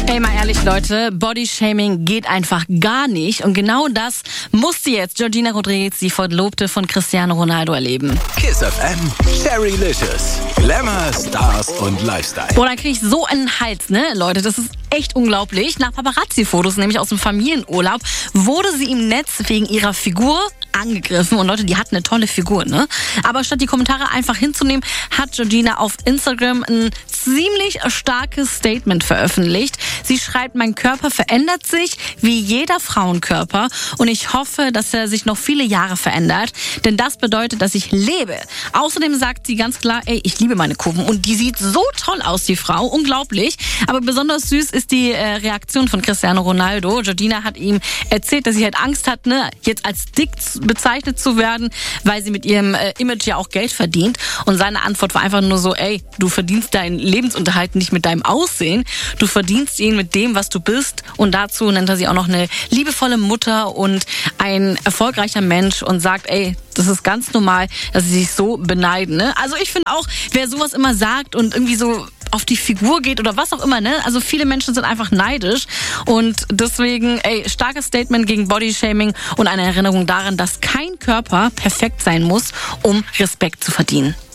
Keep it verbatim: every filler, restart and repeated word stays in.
Ey, mal ehrlich, Leute, Bodyshaming geht einfach gar nicht. Und genau das musste jetzt Georgina Rodriguez, die Verlobte von Cristiano Ronaldo, erleben. Kiss F M, Sherrylicious. Glamour, Stars und Lifestyle. Boah, da kriege ich so einen Hals, ne, Leute, das ist echt unglaublich. Nach Paparazzi-Fotos, nämlich aus dem Familienurlaub, wurde sie im Netz wegen ihrer Figur angegriffen. Und Leute, die hat eine tolle Figur, ne? Aber statt die Kommentare einfach hinzunehmen, hat Georgina auf Instagram ein ziemlich starkes Statement veröffentlicht. Sie schreibt, mein Körper verändert sich wie jeder Frauenkörper und ich hoffe, dass er sich noch viele Jahre verändert, denn das bedeutet, dass ich lebe. Außerdem sagt sie ganz klar, ey, ich liebe meine Kurven und die sieht so toll aus, die Frau, unglaublich. Aber besonders süß ist die äh, Reaktion von Cristiano Ronaldo. Georgina hat ihm erzählt, dass sie halt Angst hat, ne, jetzt als dick bezeichnet zu werden, weil sie mit ihrem äh, Image ja auch Geld verdient. Und seine Antwort war einfach nur so, ey, du verdienst deinen Lebensunterhalt nicht mit deinem Aussehen, du verdienst ihn mit dem, was du bist. Und dazu nennt er sie auch noch eine liebevolle Mutter und ein erfolgreicher Mensch und sagt, ey, das ist ganz normal, dass sie sich so beneiden. Ne? Also ich finde auch, wer sowas immer sagt und irgendwie so auf die Figur geht oder was auch immer, ne? Also viele Menschen sind einfach neidisch und deswegen, ey, starkes Statement gegen Bodyshaming und eine Erinnerung daran, dass kein Körper perfekt sein muss, um Respekt zu verdienen.